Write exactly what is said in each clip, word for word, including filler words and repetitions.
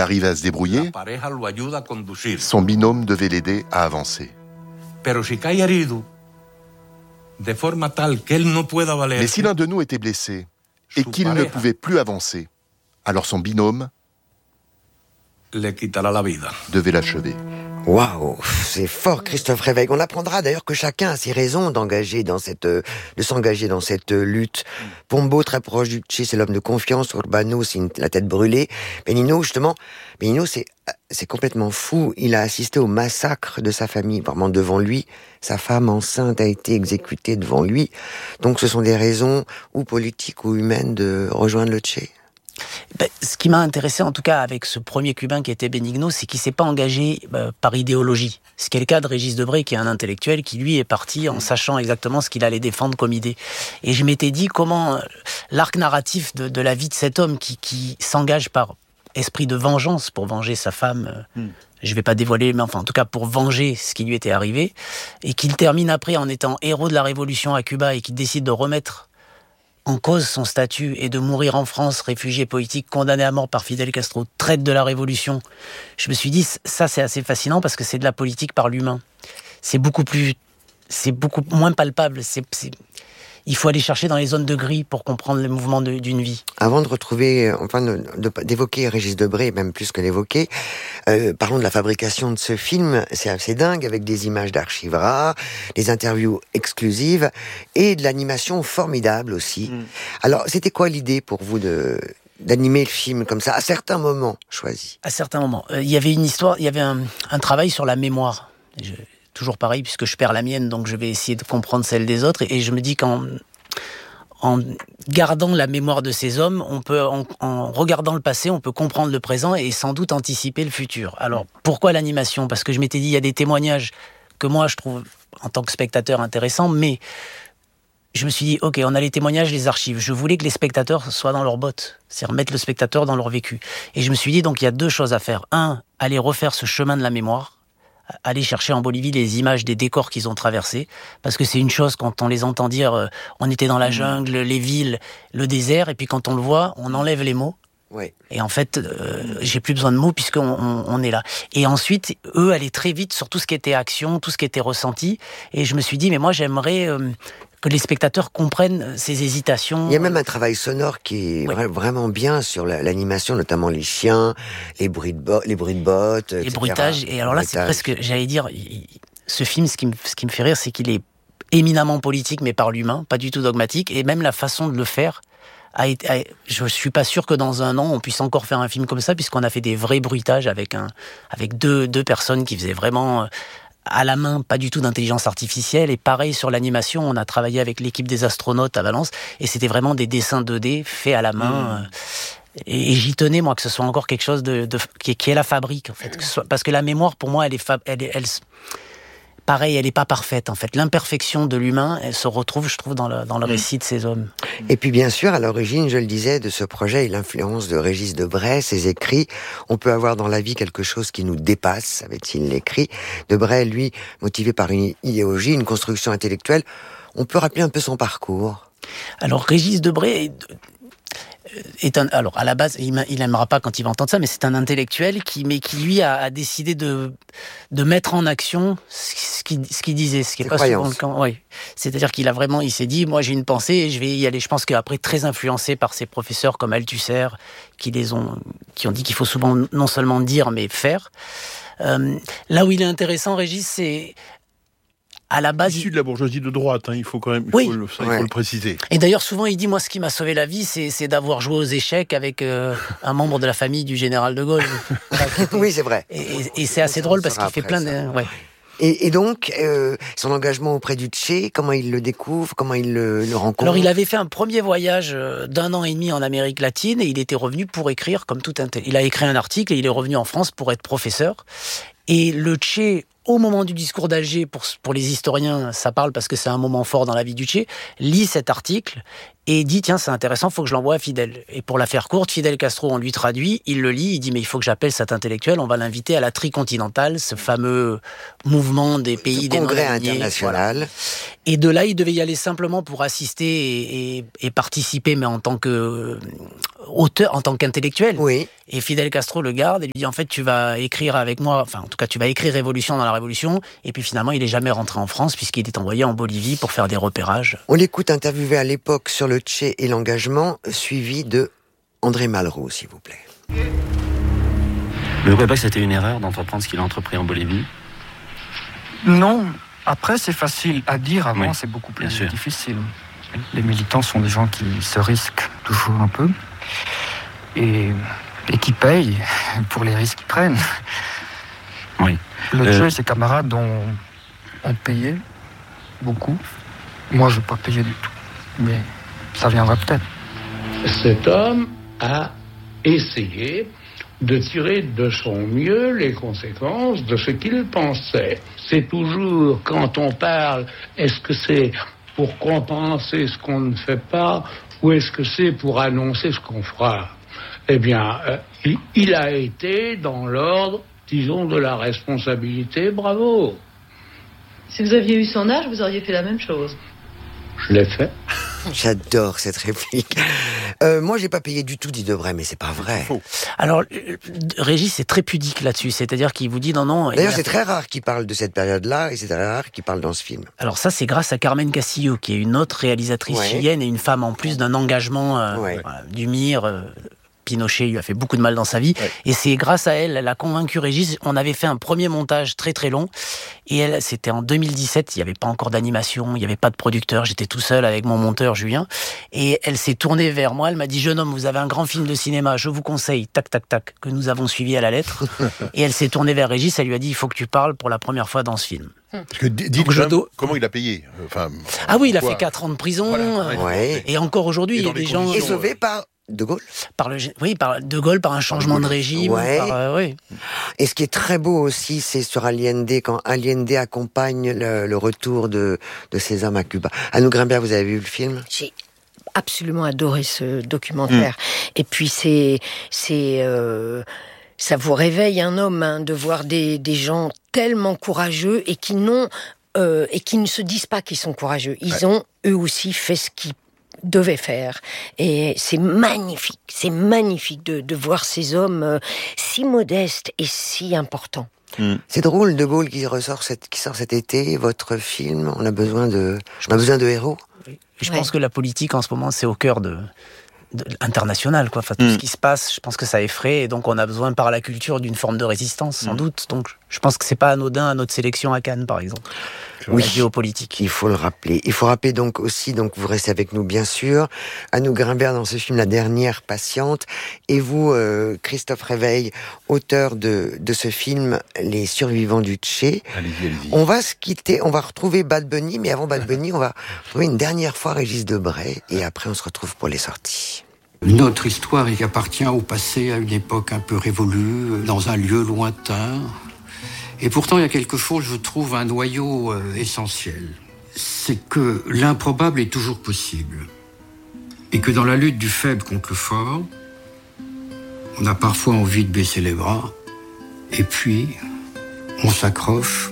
arrivait à se débrouiller, son binôme devait l'aider à avancer. Mais si l'un de nous était blessé et qu'il ne pouvait plus avancer, alors son binôme devait l'achever. Waouh, c'est fort, Christophe Réveil. On apprendra d'ailleurs que chacun a ses raisons d'engager dans cette, de s'engager dans cette lutte. Pombo, très proche du Tché, c'est l'homme de confiance. Urbano, c'est une, la tête brûlée. Benigno, justement, Benigno, c'est, c'est complètement fou. Il a assisté au massacre de sa famille, vraiment devant lui. Sa femme enceinte a été exécutée devant lui. Donc, ce sont des raisons, ou politiques ou humaines, de rejoindre le Tché. Ben, ce qui m'a intéressé en tout cas avec ce premier Cubain qui était Benigno, c'est qu'il ne s'est pas engagé euh, par idéologie. Ce qui est le cas de Régis Debray, qui est un intellectuel qui lui est parti en sachant exactement ce qu'il allait défendre comme idée. Et je m'étais dit comment euh, l'arc narratif de, de la vie de cet homme qui, qui s'engage par esprit de vengeance pour venger sa femme, euh, mm. je ne vais pas dévoiler, mais enfin en tout cas pour venger ce qui lui était arrivé, et qu'il termine après en étant héros de la révolution à Cuba et qu'il décide de remettre en cause son statut et de mourir en France, réfugié politique, condamné à mort par Fidel Castro, traître de la révolution. Je me suis dit, ça c'est assez fascinant parce que c'est de la politique par l'humain. C'est beaucoup plus, c'est beaucoup moins palpable. C'est, c'est, il faut aller chercher dans les zones de gris pour comprendre le mouvement de, d'une vie. Avant de retrouver, enfin, de, de, d'évoquer Régis Debray, même plus que d'évoquer, euh, parlons de la fabrication de ce film. C'est assez dingue, avec des images d'archives rares, des interviews exclusives et de l'animation formidable aussi. Mm. Alors, c'était quoi l'idée pour vous de d'animer le film comme ça, à certains moments choisis? À certains moments. Il euh, y avait une histoire, il y avait un, un travail sur la mémoire. Je... Toujours pareil, puisque je perds la mienne, donc je vais essayer de comprendre celle des autres. Et je me dis qu'en en gardant la mémoire de ces hommes, on peut, en, en regardant le passé, on peut comprendre le présent et sans doute anticiper le futur. Alors, pourquoi l'animation ? Parce que je m'étais dit, il y a des témoignages que moi, je trouve, en tant que spectateur, intéressants, mais je me suis dit, ok, on a les témoignages, les archives. Je voulais que les spectateurs soient dans leurs bottes, c'est-à-dire mettre le spectateur dans leur vécu. Et je me suis dit, donc, il y a deux choses à faire. Un, aller refaire ce chemin de la mémoire, aller chercher en Bolivie les images des décors qu'ils ont traversés, parce que c'est une chose quand on les entend dire euh, on était dans la jungle, les villes, le désert, et puis quand on le voit, on enlève les mots. Ouais. Et en fait, euh, j'ai plus besoin de mots puisqu'on on, on est là. Et ensuite, eux allaient très vite sur tout ce qui était action, tout ce qui était ressenti. Et je me suis dit, mais moi j'aimerais euh, que les spectateurs comprennent ces hésitations. Il y a même un travail sonore qui est ouais. vraiment bien sur la, l'animation, notamment les chiens, les bruits de, bo- les bruits de bottes, les bruitages. Et alors là, c'est presque, j'allais dire, ce film, ce qui me, ce qui me fait rire, c'est qu'il est éminemment politique, mais par l'humain, pas du tout dogmatique. Et même la façon de le faire, A été, a, je suis pas sûr que dans un an on puisse encore faire un film comme ça, puisqu'on a fait des vrais bruitages avec un, avec deux, deux personnes qui faisaient vraiment à la main, pas du tout d'intelligence artificielle. Et pareil sur l'animation, on a travaillé avec l'équipe des astronautes à Valence, et c'était vraiment des dessins deux D faits à la main. Mmh. Et, et j'y tenais moi que ce soit encore quelque chose de, de qui, qui est la fabrique en fait, que ce soit, parce que la mémoire pour moi elle est, fab, elle, est, elle pareil, elle n'est pas parfaite, en fait. L'imperfection de l'humain, elle se retrouve, je trouve, dans le, dans le récit de ces hommes. Et puis, bien sûr, à l'origine, je le disais, de ce projet et l'influence de Régis Debray, ses écrits, on peut avoir dans la vie quelque chose qui nous dépasse, avait-il écrit. Debray, lui, motivé par une idéologie, une construction intellectuelle, on peut rappeler un peu son parcours. Alors, Régis Debray est un, alors à la base, il, il aimera pas quand il va entendre ça, mais c'est un intellectuel qui, mais qui lui a, a décidé de de mettre en action ce qu'il, ce qu'il disait, ce qui est pas souvent le cas. Oui, c'est-à-dire qu'il a vraiment, il s'est dit, moi j'ai une pensée et je vais y aller. Je pense qu'après très influencé par ses professeurs comme Althusser, qui les ont, qui ont dit qu'il faut souvent non seulement dire mais faire. Euh, là où il est intéressant, Régis, c'est à la base, issu de la bourgeoisie de droite, hein, il faut quand même, il oui. faut le, ça, il faut le préciser. Et d'ailleurs, souvent, il dit, moi, ce qui m'a sauvé la vie, c'est, c'est d'avoir joué aux échecs avec euh, un membre de la famille du général de Gaulle. Oui, c'est vrai. Et, et, et c'est assez drôle parce qu'il fait plein de... Ouais. Et, et donc, euh, son engagement auprès du Tché, comment il le découvre, comment il le, le rencontre? Alors, il avait fait un premier voyage d'un an et demi en Amérique latine et il était revenu pour écrire comme tout un... Il a écrit un article et il est revenu en France pour être professeur. Et le Tché, au moment du discours d'Alger, pour, pour les historiens, ça parle parce que c'est un moment fort dans la vie du Tché, lit cet article et il dit tiens c'est intéressant, faut que je l'envoie à Fidel. Et pour la faire courte, Fidel Castro on lui traduit, il le lit, il dit mais il faut que j'appelle cet intellectuel, on va l'inviter à la Tricontinentale, ce fameux mouvement des pays ce des congrès non-alignés, international. Voilà. Et de là il devait y aller simplement pour assister et, et, et participer, mais en tant que euh, auteur, en tant qu'intellectuel. Oui. Et Fidel Castro le garde et lui dit en fait tu vas écrire avec moi, enfin en tout cas tu vas écrire Révolution dans la Révolution. Et puis finalement il est jamais rentré en France puisqu'il est envoyé en Bolivie pour faire des repérages. On l'écoute interviewé à l'époque sur le Che et l'engagement, suivi de André Malraux, s'il vous plaît. Vous ne trouvez pas que c'était une erreur d'entreprendre ce qu'il a entrepris en Bolivie? Non. Après, c'est facile à dire. Avant, oui, c'est beaucoup plus sûr. difficile. Les militants sont des gens qui se risquent toujours un peu et, et qui payent pour les risques qu'ils prennent. Oui. Le Euh... Che et ses camarades ont, ont payé beaucoup. Moi, je n'ai pas payé du tout. Mais ça viendra peut-être. Cet homme a essayé de tirer de son mieux les conséquences de ce qu'il pensait. C'est toujours, quand on parle, est-ce que c'est pour compenser ce qu'on ne fait pas ou est-ce que c'est pour annoncer ce qu'on fera? Eh bien, euh, il, il a été dans l'ordre, disons, de la responsabilité. Bravo. Si vous aviez eu son âge, vous auriez fait la même chose. Je l'ai fait. J'adore cette réplique. Euh, moi, j'ai pas payé du tout, dit Debray, mais c'est pas vrai. Alors, Régis est très pudique là-dessus, c'est-à-dire qu'il vous dit non, non. D'ailleurs, a... c'est très rare qu'il parle de cette période-là, et c'est très rare qu'il parle dans ce film. Alors ça, c'est grâce à Carmen Castillo, qui est une autre réalisatrice ouais. chilienne et une femme en plus d'un engagement euh, ouais. voilà, du M I R. Euh, Pinochet lui a fait beaucoup de mal dans sa vie. Ouais. Et c'est grâce à elle, elle a convaincu Régis. On avait fait un premier montage très très long. Et elle, c'était en deux mille dix-sept. Il n'y avait pas encore d'animation, il n'y avait pas de producteur. J'étais tout seul avec mon monteur Julien. Et elle s'est tournée vers moi. Elle m'a dit, jeune homme, vous avez un grand film de cinéma. Je vous conseille, tac, tac, tac, que nous avons suivi à la lettre. Et elle s'est tournée vers Régis. Elle lui a dit, il faut que tu parles pour la première fois dans ce film. Parce que dites je do... comment il a payé. Enfin, ah oui, il a fait quatre ans de prison. Voilà. Ouais. Et encore aujourd'hui, il y a des gens... Et sauvé par... De Gaulle par le, Oui, par De Gaulle, par un changement de, de régime. Ouais. Par, euh, oui. Et ce qui est très beau aussi, c'est sur Allende, quand Allende accompagne le, le retour de, de ces hommes à Cuba. Anouk Grimbert, vous avez vu le film? J'ai absolument adoré ce documentaire. Mmh. Et puis c'est... c'est euh... ça vous réveille un homme, hein, de voir des, des gens tellement courageux et qui n'ont euh, et qui ne se disent pas qu'ils sont courageux. Ils ouais. ont eux aussi fait ce qu'ils devaient faire. Et c'est magnifique, c'est magnifique de, de voir ces hommes euh, si modestes et si importants. Mmh. C'est drôle, De Gaulle qui ressort cette, qui sort cet été, votre film. On a besoin de, on a besoin de héros. Oui. Je ouais. pense que la politique en ce moment c'est au cœur de. international, quoi. Enfin, tout mmh. ce qui se passe, je pense que ça effraie, et donc on a besoin par la culture d'une forme de résistance, sans mmh. doute. Donc, je pense que c'est pas anodin à notre sélection à Cannes, par exemple. Oui, la géopolitique. Il faut le rappeler. Il faut rappeler donc aussi, donc vous restez avec nous bien sûr, Anouk Grimbert dans ce film La Dernière Patiente, et vous, euh, Christophe Réveil, auteur de de ce film Les Survivants du Che. Allez-y, allez-y. On va se quitter, on va retrouver Bad Bunny, mais avant Bad Bunny, on va retrouver une dernière fois Régis Debray, et après on se retrouve pour les sorties. Notre histoire y appartient au passé, à une époque un peu révolue, dans un lieu lointain. Et pourtant, il y a quelque chose, je trouve, un noyau euh, essentiel. C'est que l'improbable est toujours possible. Et que dans la lutte du faible contre le fort, on a parfois envie de baisser les bras. Et puis, on s'accroche.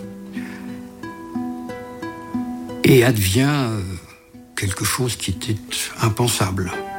Et advient euh, quelque chose qui était impensable.